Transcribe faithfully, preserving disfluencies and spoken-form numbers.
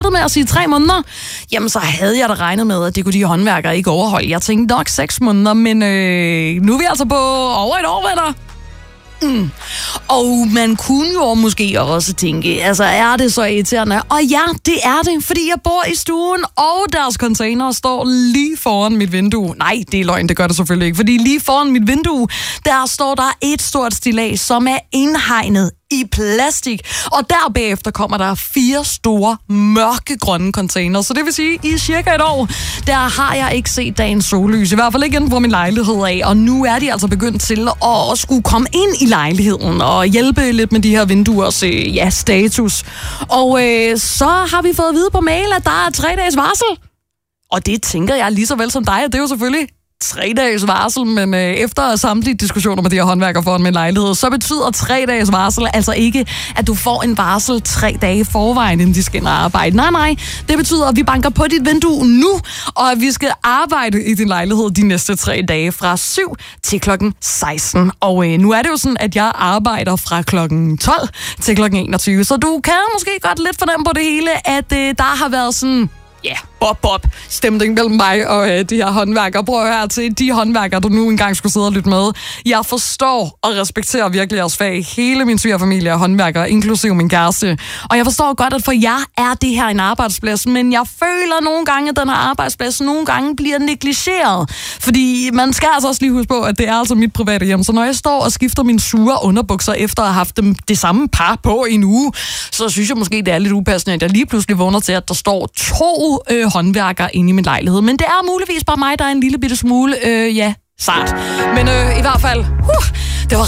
startede med at sige tre måneder, jamen så havde jeg da regnet med, at det kunne de håndværkere ikke overholde. Jeg tænkte nok seks måneder, men øh, nu er vi altså på over et år, venner. Mm. Og man kunne jo måske også tænke, altså er det så irriterende? Og ja, det er det, fordi jeg bor i stuen, og deres container står lige foran mit vindue. Nej, det er løgn, det gør det selvfølgelig ikke, fordi lige foran mit vindue, der står der et stort stillads, som er indhegnet i plastik. Og der bagefter kommer der fire store, mørkegrønne container. Så det vil sige, i cirka et år, der har jeg ikke set dagens sollys. I hvert fald ikke inden for min lejlighed af. Og nu er de altså begyndt til at skulle komme ind i lejligheden og hjælpe lidt med de her vinduers øh, ja, status. Og øh, så har vi fået at vide på mail, at der er tre dages varsel. Og det tænker jeg lige så vel som dig, det er jo selvfølgelig tre dages varsel, men øh, efter samtlige diskussioner med de her håndværkere foran min lejlighed, så betyder tre dages varsel altså ikke, at du får en varsel tre dage i forvejen, inden de skal ind og arbejde. Nej, nej. Det betyder, at vi banker på dit vindue nu, og at vi skal arbejde i din lejlighed de næste tre dage fra syv til klokken seksten. Og øh, nu er det jo sådan, at jeg arbejder fra klokken tolv til klokken enogtyve, så du kan måske godt lidt fornemme på det hele, at øh, der har været sådan ja, yeah, bob-bob stemning mellem mig og øh, de her håndværkere. Prøv at høre til de håndværkere, du nu engang skulle sidde og lytte med. Jeg forstår og respekterer virkelig jeres fag. Hele min svigerfamilie er håndværkere, inklusive min kæreste. Og jeg forstår godt, at for jer er det her en arbejdsplads, men jeg føler nogle gange, at den her arbejdsplads nogle gange bliver negligeret. Fordi man skal altså også lige huske på, at det er altså mit private hjem. Så når jeg står og skifter mine sure underbukser efter at have haft dem det samme par på i en uge, så synes jeg måske, det er lidt upassende, at jeg lige pludselig vågner til, at der står to øh, håndværkere inde i min lejlighed. Men det er muligvis bare mig, der er en lille bitte smule, øh, ja, sart. Men øh, i hvert fald, uh, det var